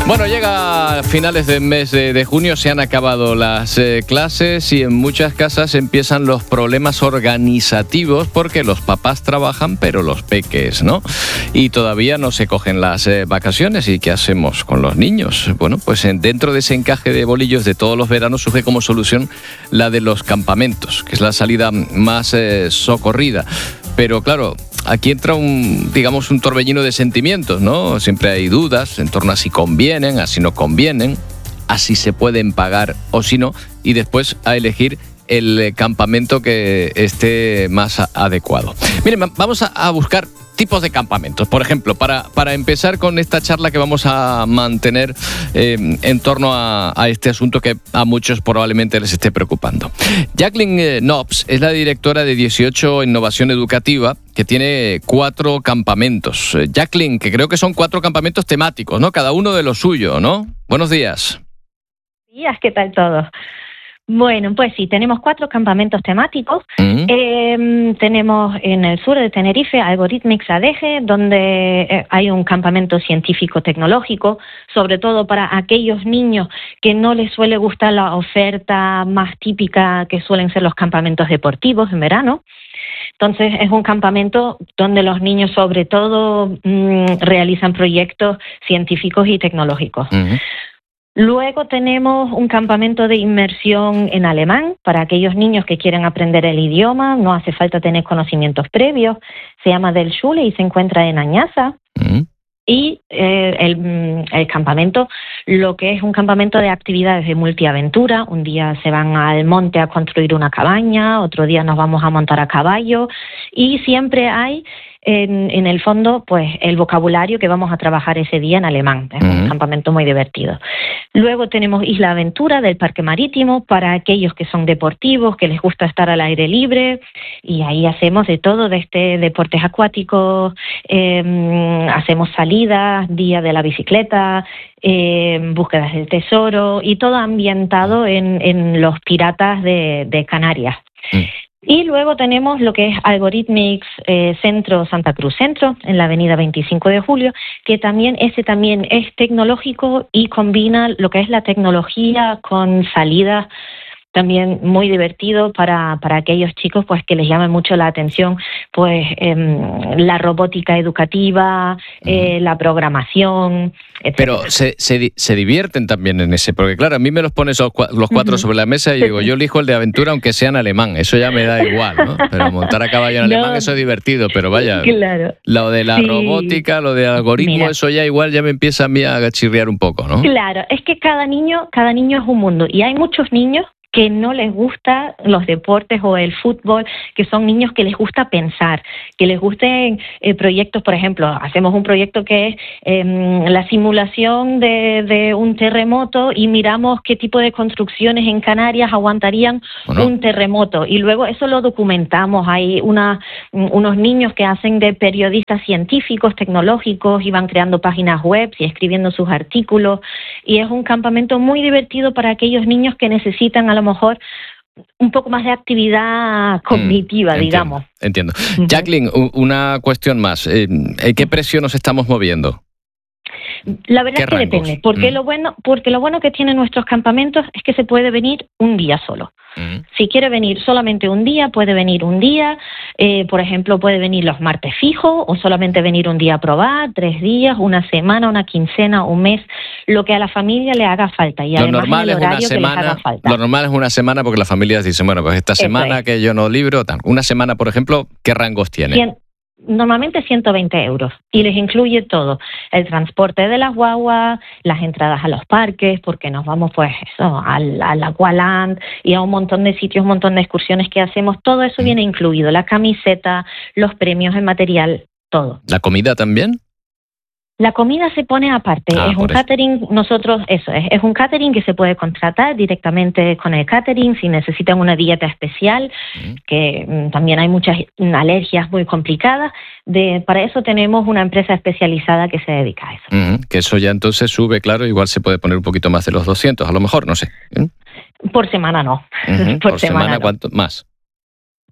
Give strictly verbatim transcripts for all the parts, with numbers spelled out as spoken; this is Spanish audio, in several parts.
Bueno, llega a finales del mes de, de junio, se han acabado las eh, clases y en muchas casas empiezan los problemas organizativos porque los papás trabajan, pero los peques, ¿no? Y todavía no se cogen las eh, vacaciones. ¿Y qué hacemos con los niños? Bueno, pues en, dentro de ese encaje de bolillos de todos los veranos surge como solución la de los campamentos, que es la salida más eh, socorrida. Pero claro, aquí entra un, digamos, un torbellino de sentimientos, ¿no? Siempre hay dudas en torno a si convienen, a si no convienen, a si se pueden pagar o si no, y después a elegir el campamento que esté más a- adecuado. Miren, vamos a, a buscar tipos de campamentos. Por ejemplo, para, para empezar con esta charla que vamos a mantener eh, en torno a, a este asunto que a muchos probablemente les esté preocupando. Jacqueline eh, Knobs es la directora de dieciocho Innovación Educativa, que tiene cuatro campamentos. Eh, Jacqueline, que creo que son cuatro campamentos temáticos, ¿no? Cada uno de lo suyo, ¿no? Buenos días. días, ¿qué tal todo? Bueno, pues sí, tenemos cuatro campamentos temáticos. Mm. Eh, tenemos en el sur de Tenerife Algorithmics A D G, donde eh, hay un campamento científico-tecnológico, sobre todo para aquellos niños que no les suele gustar la oferta más típica que suelen ser los campamentos deportivos en verano. Entonces es un campamento donde los niños sobre todo mmm, realizan proyectos científicos y tecnológicos. Mm. Luego tenemos un campamento de inmersión en alemán para aquellos niños que quieren aprender el idioma, no hace falta tener conocimientos previos, se llama Del Schule y se encuentra en Añaza. Mm. Y eh, el, el campamento, lo que es un campamento de actividades de multiaventura, un día se van al monte a construir una cabaña, otro día nos vamos a montar a caballo y siempre hay en, en el fondo pues el vocabulario que vamos a trabajar ese día en alemán. Es un Mm. campamento muy divertido. Luego tenemos Isla Aventura del Parque Marítimo para aquellos que son deportivos, que les gusta estar al aire libre y ahí hacemos de todo, desde deportes acuáticos, eh, hacemos salidas, día de la bicicleta, eh, búsquedas del tesoro y todo ambientado en, en los piratas de, de Canarias. Mm. Y luego tenemos lo que es Algorithmics eh, Centro Santa Cruz Centro, en la avenida veinticinco de julio, que también ese también es tecnológico y combina lo que es la tecnología con salidas también muy divertido para, para aquellos chicos pues que les llame mucho la atención pues eh, la robótica educativa, eh, la programación, etcétera. Pero se, se, di- se divierten también en ese, porque claro, a mí me los pones los, cua- los cuatro Ujú. sobre la mesa y digo, yo elijo el de aventura aunque sea en alemán, eso ya me da igual, ¿no? Pero montar a caballo en No. alemán, eso es divertido, pero vaya, Claro. lo de la Sí. robótica, lo de algoritmo, Mira. eso ya igual ya me empieza a mí a chirriar un poco, ¿no? Claro, es que cada niño, cada niño es un mundo y hay muchos niños que no les gusta los deportes o el fútbol, que son niños que les gusta pensar, que les gusten eh, proyectos, por ejemplo, hacemos un proyecto que es eh, la simulación de, de un terremoto y miramos qué tipo de construcciones en Canarias aguantarían Bueno. un terremoto y luego eso lo documentamos. Hay una, unos niños que hacen de periodistas científicos, tecnológicos y van creando páginas web y escribiendo sus artículos y es un campamento muy divertido para aquellos niños que necesitan a lo mejor un poco más de actividad cognitiva, Mm, digamos. Entiendo. Ujú. Jacqueline, u- una cuestión más. Eh, ¿En qué precio nos estamos moviendo? La verdad ¿Qué es que rangos? depende, porque Mm. lo bueno, porque lo bueno que tienen nuestros campamentos es que se puede venir un día solo. Mm. Si quiere venir solamente un día, puede venir un día. Eh, por ejemplo, puede venir los martes fijos o solamente venir un día a probar, tres días, una semana, una quincena, un mes, lo que a la familia le haga falta y Lo además normal en es el una horario que les haga semana. falta. Lo normal es una semana porque las familias dicen, bueno, pues esta Eso semana es. que yo no libro, tal. Una semana, por ejemplo, ¿qué rangos tiene? Cien- Normalmente ciento veinte euros y les incluye todo, el transporte de las guaguas, las entradas a los parques, porque nos vamos pues eso, al, al Aqualand y a un montón de sitios, un montón de excursiones que hacemos, todo eso Mm. viene incluido, la camiseta, los premios, el material, todo. ¿La comida también? La comida se pone aparte, Ah, es un por eso. catering, nosotros, eso es, es un catering que se puede contratar directamente con el catering si necesitan una dieta especial, Mm. que mm, también hay muchas mm, alergias muy complicadas, de, para eso tenemos una empresa especializada que se dedica a eso. Mm, que eso ya entonces sube, claro, igual se puede poner un poquito más de los doscientos, a lo mejor, no sé. ¿Mm? Por semana no, Ujú. por, Por semana, semana, no. ¿cuánto más?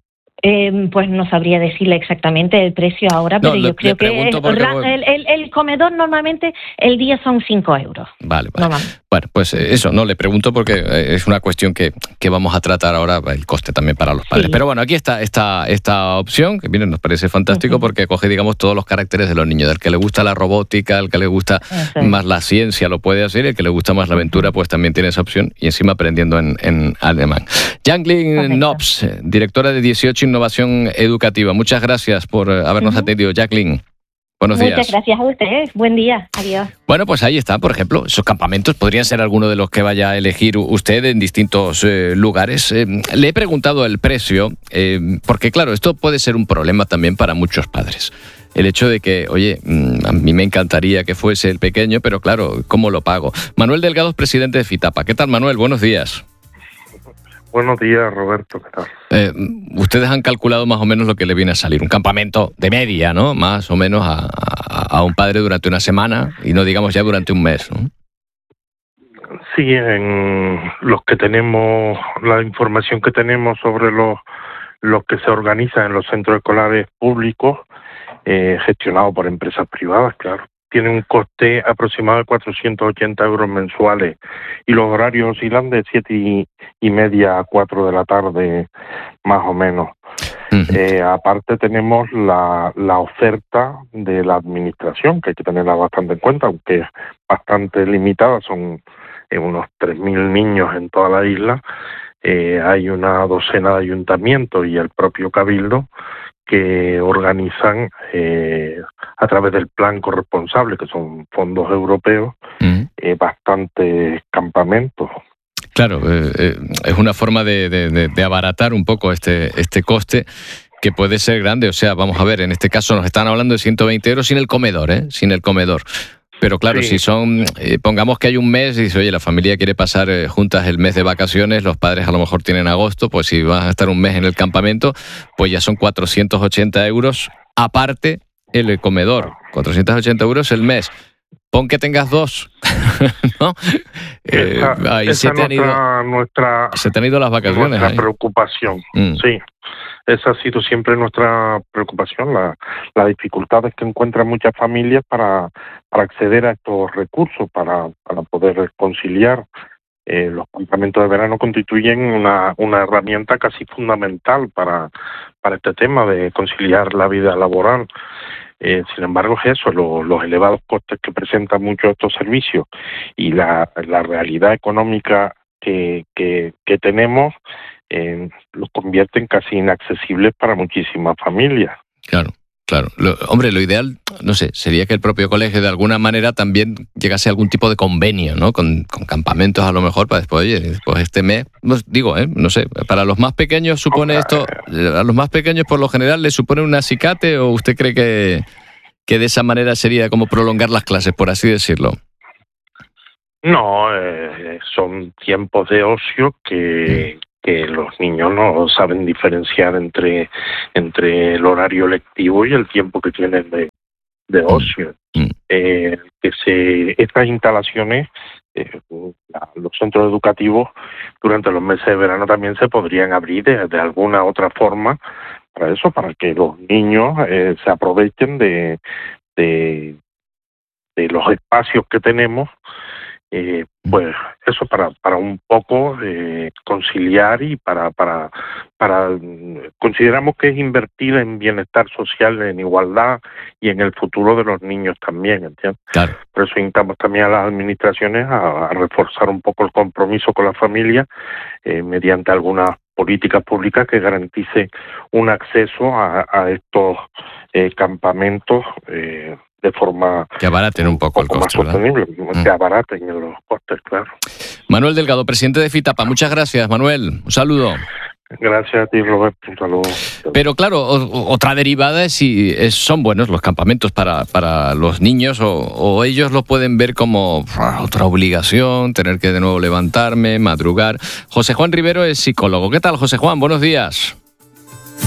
Eh, pues no sabría decirle exactamente el precio ahora, pero no, yo le, creo le que el, porque... el, el, el comedor normalmente el día son cinco euros. Vale, vale. Bueno, pues eso, no, le pregunto porque es una cuestión que, que vamos a tratar ahora, el coste también para los padres. Sí. Pero bueno, aquí está esta, esta opción, que miren, nos parece fantástico uh-huh. porque coge, digamos, todos los caracteres de los niños. Del que le gusta la robótica, el que le gusta sí. más la ciencia lo puede hacer, el que le gusta más la aventura, pues también tiene esa opción y encima aprendiendo en, en alemán. Jacqueline Nobs, directora de dieciocho Innovación Educativa. Muchas gracias por habernos uh-huh. atendido, Jacqueline. Buenos días. Muchas gracias a ustedes. Buen día. Adiós. Bueno, pues ahí está, por ejemplo, esos campamentos podrían ser alguno de los que vaya a elegir usted en distintos eh, lugares. Eh, le he preguntado el precio, eh, porque claro, esto puede ser un problema también para muchos padres. El hecho de que, oye, a mí me encantaría que fuese el pequeño, pero claro, ¿cómo lo pago? Manuel Delgado es presidente de FITAPA. ¿Qué tal, Manuel? Buenos días. Buenos días, Roberto. ¿Qué tal? Eh, ustedes han calculado más o menos lo que le viene a salir. Un campamento de media, ¿no? Más o menos a, a, a un padre durante una semana y no digamos ya durante un mes, ¿no? Sí, en los que tenemos, la información que tenemos sobre los, los que se organizan en los centros escolares públicos, eh, gestionados por empresas privadas, claro. Tiene un coste aproximado de cuatrocientos ochenta euros mensuales y los horarios oscilan de siete y, y media a cuatro de la tarde, más o menos. Uh-huh. Eh, aparte tenemos la, la oferta de la administración, que hay que tenerla bastante en cuenta, aunque es bastante limitada, son eh, unos tres mil niños en toda la isla. Eh, hay una docena de ayuntamientos y el propio Cabildo que organizan eh, a través del plan corresponsable, que son fondos europeos, uh-huh. eh, bastantes campamentos. Claro, eh, eh, es una forma de, de, de abaratar un poco este, este coste que puede ser grande. O sea, vamos a ver, en este caso nos están hablando de ciento veinte euros sin el comedor, ¿eh? Sin el comedor. Pero claro, sí. si son, eh, pongamos que hay un mes y dice, oye, la familia quiere pasar eh, juntas el mes de vacaciones, los padres a lo mejor tienen agosto, pues si vas a estar un mes en el campamento, pues ya son cuatrocientos ochenta euros, aparte el comedor, cuatrocientos ochenta euros el mes. Pon que tengas dos, ¿no? Esa, eh, ahí esa se, te han ido, nuestra, se te han ido las vacaciones. Nuestra ahí. preocupación, mm. sí. Esa ha sido siempre nuestra preocupación, la, las dificultades que encuentran muchas familias para, para acceder a estos recursos, para, para poder conciliar. Eh, los campamentos de verano constituyen una, una herramienta casi fundamental para, para este tema de conciliar la vida laboral. Eh, sin embargo, es eso, lo, los elevados costes que presentan muchos de estos servicios y la, la realidad económica que, que, que tenemos eh, los convierten casi inaccesibles para muchísimas familias. Claro, claro. Lo, hombre, lo ideal, no sé, sería que el propio colegio de alguna manera también llegase a algún tipo de convenio, ¿no? Con, con campamentos a lo mejor para después, oye, después este mes, no, digo, ¿eh? No sé, para los más pequeños supone okay. esto, a los más pequeños por lo general les supone un acicate o usted cree que, que de esa manera sería como prolongar las clases, por así decirlo. No, eh, son tiempos de ocio que, que los niños no saben diferenciar entre, entre el horario lectivo y el tiempo que tienen de, de ocio. Mm. Eh, que se, estas instalaciones, eh, los centros educativos durante los meses de verano también se podrían abrir de, de alguna otra forma para eso, para que los niños eh, se aprovechen de, de, de los espacios que tenemos. Eh, pues eso para para un poco eh, conciliar y para para para consideramos que es invertir en bienestar social, en igualdad y en el futuro de los niños también, ¿entiendes? Claro. Por eso instamos también a las administraciones a, a reforzar un poco el compromiso con la familia eh, mediante algunas políticas públicas que garanticen un acceso a, a estos eh, campamentos eh, de forma que abaraten un poco, un poco el coste, más sostenible, mm. que abaraten en los costes, claro. Manuel Delgado, presidente de FITAPA, muchas gracias, Manuel. Un saludo. Gracias a ti, Roberto. Un saludo. Pero claro, o, otra derivada es si es, son buenos los campamentos para, para los niños o, o ellos lo pueden ver como otra obligación, tener que de nuevo levantarme, madrugar. José Juan Rivero es psicólogo. ¿Qué tal, José Juan? Buenos días.